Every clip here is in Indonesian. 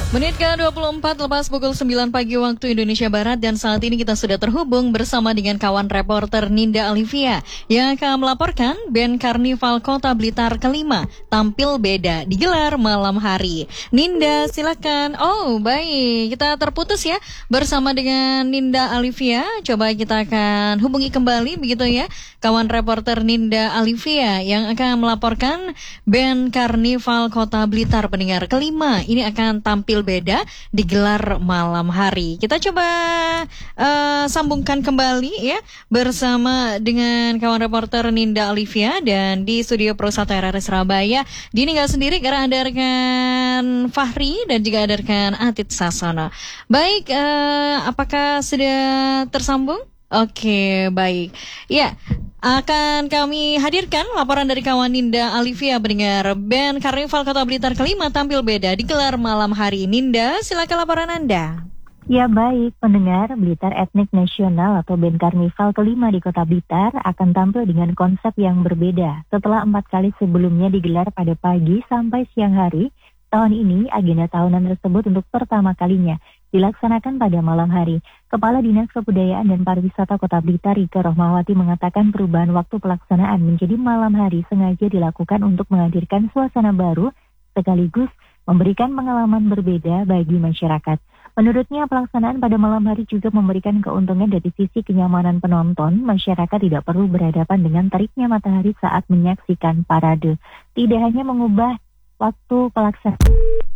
Menit ke-24 lepas pukul 9 pagi waktu Indonesia Barat dan saat ini kita sudah terhubung bersama dengan kawan reporter Ninda Alivia yang akan melaporkan band Karnival Kota Blitar kelima tampil beda digelar malam hari. Ninda silakan. Oh baik, kita terputus ya bersama dengan Ninda Alivia. Coba kita akan hubungi kembali begitu ya kawan reporter Ninda Alivia yang akan melaporkan band Karnival Kota Blitar pendengar kelima ini akan tampil beda digelar malam hari. Kita coba sambungkan kembali ya bersama dengan kawan reporter Ninda Alivia dan di studio Prosata RRI Surabaya. Dini nggak sendiri karena ada rekan Fahri dan juga ada rekan Atit Sasono. Baik, apakah sudah tersambung? Oke, baik. Ya, akan kami hadirkan laporan dari kawan Ninda Alivia pendengar band Karnival Kota Blitar kelima tampil beda digelar malam hari. Ninda, silakan laporan Anda. Ya baik, pendengar, Blitar Ethnic Nasional atau band Karnival kelima di Kota Blitar akan tampil dengan konsep yang berbeda. Setelah 4 kali sebelumnya digelar pada pagi sampai siang hari, tahun ini agenda tahunan tersebut untuk pertama kalinya dilaksanakan pada malam hari. Kepala Dinas Kebudayaan dan Pariwisata Kota Blitar, Rike Rohmawati, mengatakan perubahan waktu pelaksanaan menjadi malam hari sengaja dilakukan untuk menghadirkan suasana baru sekaligus memberikan pengalaman berbeda bagi masyarakat. Menurutnya, pelaksanaan pada malam hari juga memberikan keuntungan dari sisi kenyamanan penonton. Masyarakat tidak perlu berhadapan dengan teriknya matahari saat menyaksikan parade. Tidak hanya mengubah waktu pelaksanaan.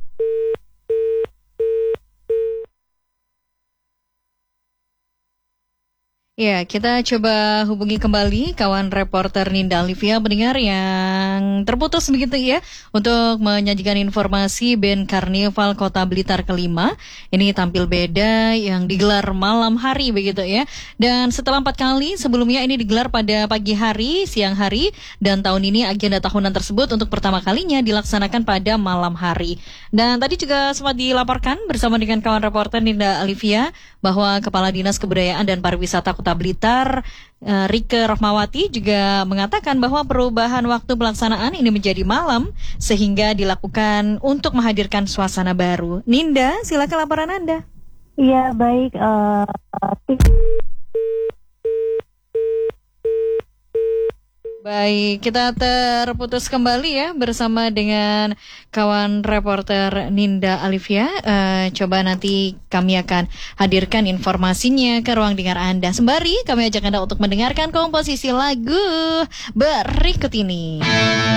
Ya, kita coba hubungi kembali kawan reporter Ninda Alivia pendengar yang terputus begitu ya untuk menyajikan informasi band Karnival Kota Blitar kelima ini tampil beda yang digelar malam hari begitu ya. Dan setelah 4 kali sebelumnya ini digelar pada pagi hari, siang hari, dan tahun ini agenda tahunan tersebut untuk pertama kalinya dilaksanakan pada malam hari. Dan tadi juga sempat dilaporkan bersama dengan kawan reporter Ninda Alivia bahwa Kepala Dinas Kebudayaan dan Pariwisata Kota Blitar, Rike Rohmawati juga mengatakan bahwa perubahan waktu pelaksanaan ini menjadi malam sehingga dilakukan untuk menghadirkan suasana baru. Ninda, silakan laporan Anda. Iya, baik. Baik, kita terputus kembali ya bersama dengan kawan reporter Ninda Alivia. Coba nanti kami akan hadirkan informasinya ke ruang dengar Anda. Sembari kami ajak Anda untuk mendengarkan komposisi lagu berikut ini.